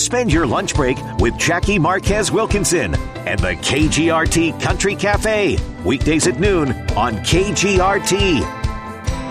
Spend your lunch break with Jackie Marquez Wilkinson and the KGRT Country Cafe. Weekdays at noon on KGRT.